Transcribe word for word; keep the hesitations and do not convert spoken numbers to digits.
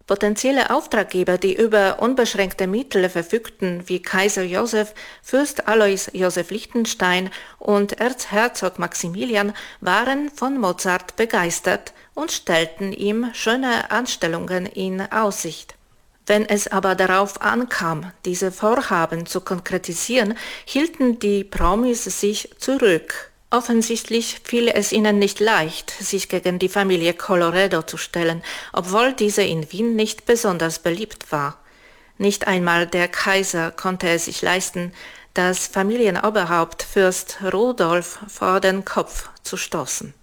Potenzielle Auftraggeber, die über unbeschränkte Mittel verfügten, wie Kaiser Joseph, Fürst Alois Joseph Liechtenstein und Erzherzog Maximilian, waren von Mozart begeistert und stellten ihm schöne Anstellungen in Aussicht. Wenn es aber darauf ankam, diese Vorhaben zu konkretisieren, hielten die Promis sich zurück. Offensichtlich fiel es ihnen nicht leicht, sich gegen die Familie Colloredo zu stellen, obwohl diese in Wien nicht besonders beliebt war. Nicht einmal der Kaiser konnte es sich leisten, das Familienoberhaupt Fürst Rudolf vor den Kopf zu stoßen.